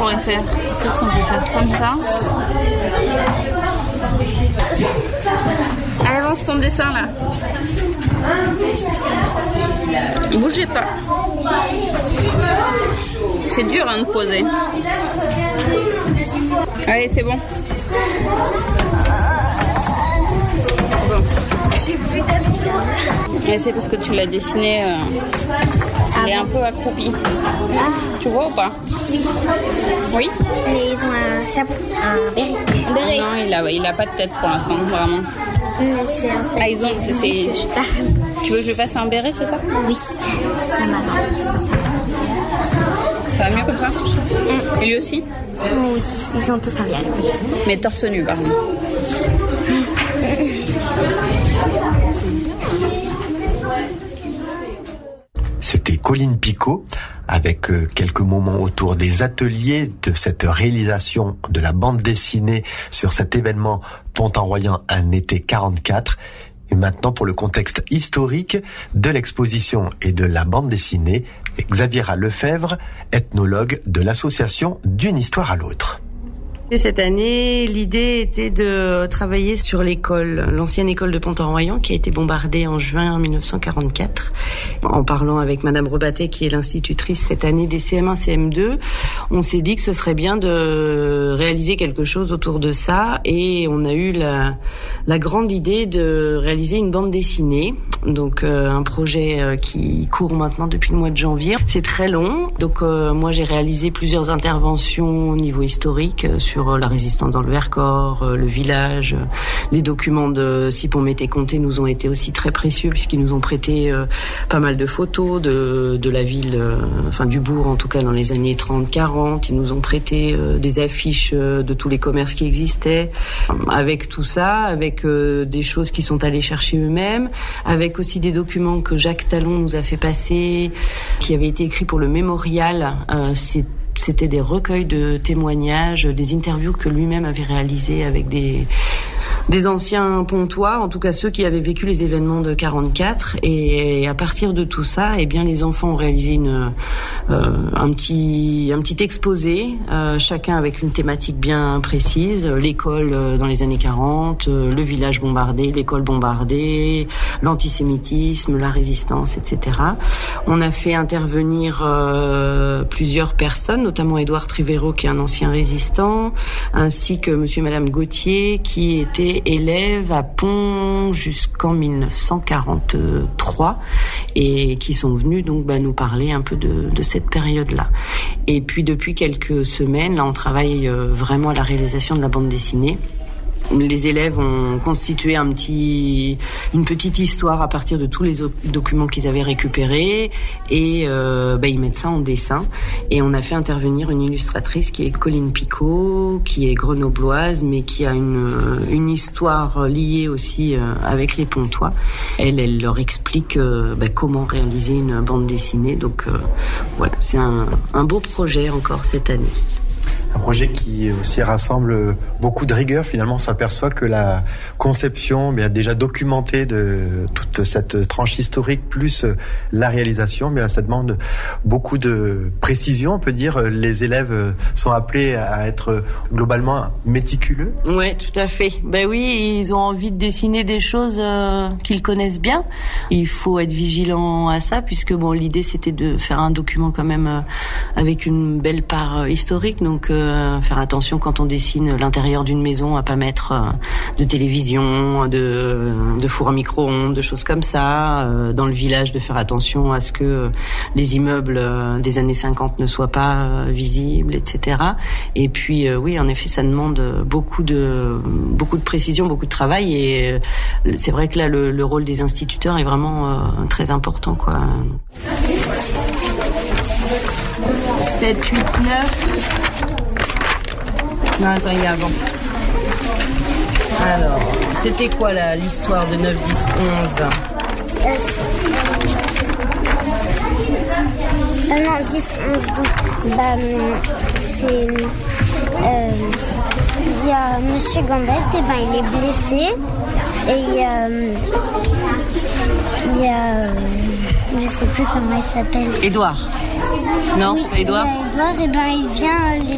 pourrait faire? Peut-être on peut faire comme ça. Avance ton dessin là. Bougez pas. C'est dur de poser. Allez, c'est bon. Bon. J'ai plus d'abdos. Et c'est parce que tu l'as dessiné. Il est un peu accroupi. Tu vois ou pas? Oui. Mais ils ont un chapeau, un béret. Non, il a pas de tête pour l'instant, vraiment. Mais c'est un peu... Ah, ils ont... Tu veux que je fasse un béret, c'est ça? Oui, c'est marrant. Ça va mieux comme ça? Et lui aussi? Oui, ils ont tous un béret. Mais torse nu, par contre. C'était Colline Picot avec quelques moments autour des ateliers de cette réalisation de la bande dessinée sur cet événement Pont-en-Royan un été 44. Et maintenant pour le contexte historique de l'exposition et de la bande dessinée, Xaviera Lefebvre, ethnologue de l'association D'une histoire à l'autre. Et cette année, l'idée était de travailler sur l'école, l'ancienne école de Pont-en-Royan qui a été bombardée en juin 1944. En parlant avec Madame Rebattet, qui est l'institutrice cette année des CM1, CM2, on s'est dit que ce serait bien de réaliser quelque chose autour de ça et on a eu la grande idée de réaliser une bande dessinée. Donc un projet qui court maintenant depuis le mois de janvier. C'est très long. Donc moi j'ai réalisé plusieurs interventions au niveau historique sur la résistance dans le Vercors, le village. Les documents de Sipon-Mété-Comté nous ont été aussi très précieux puisqu'ils nous ont prêté pas mal de photos de la ville, enfin du bourg en tout cas dans les années 30-40. Ils nous ont prêté des affiches de tous les commerces qui existaient. Avec tout ça, avec des choses qu'ils sont allés chercher eux-mêmes, avec aussi des documents que Jacques Talon nous a fait passer, qui avaient été écrits pour le mémorial. C'était des recueils de témoignages, des interviews que lui-même avait réalisées avec des anciens pontois, en tout cas ceux qui avaient vécu les événements de 44. Et à partir de tout ça, eh bien les enfants ont réalisé un petit exposé, chacun avec une thématique bien précise. L'école dans les années 40, le village bombardé, l'école bombardée, l'antisémitisme, la résistance, etc. On a fait intervenir plusieurs personnes, notamment Édouard Trivero, qui est un ancien résistant, ainsi que monsieur et madame Gauthier, qui étaient élèves à Pont jusqu'en 1943 et qui sont venus donc nous parler un peu de cette période-là. Et puis depuis quelques semaines, là on travaille vraiment à la réalisation de la bande dessinée. Les élèves ont constitué une petite histoire à partir de tous les documents qu'ils avaient récupérés et ils mettent ça en dessin. Et on a fait intervenir une illustratrice qui est Colline Picot, qui est grenobloise mais qui a une histoire liée aussi avec les Pontois. Elle leur explique comment réaliser une bande dessinée. Donc voilà, c'est un beau projet encore cette année. Un projet qui aussi rassemble beaucoup de rigueur. Finalement, on s'aperçoit que la conception, déjà documentée de toute cette tranche historique, plus la réalisation, ça demande beaucoup de précision. On peut dire, les élèves sont appelés à être globalement méticuleux. Ouais, tout à fait. Oui, ils ont envie de dessiner des choses qu'ils connaissent bien. Il faut être vigilant à ça, puisque l'idée c'était de faire un document quand même avec une belle part historique. Donc faire attention quand on dessine l'intérieur d'une maison à pas mettre de télévision, de four à micro-ondes, de choses comme ça. Dans le village, de faire attention à ce que les immeubles des années 50 ne soient pas visibles, etc. Et puis oui, en effet, ça demande beaucoup de précision, beaucoup de travail. Et c'est vrai que là, le rôle des instituteurs est vraiment très important, quoi. 7, 8, 9... Non, attends, il y a avant. Alors, c'était quoi l'histoire de 9, 10, 11 Non, 10, 11, 12. C'est... Il y a Monsieur Gambette, il est blessé. Et il y a je sais plus comment il s'appelle. Édouard. Non, c'est pas Édouard. Édouard, il vient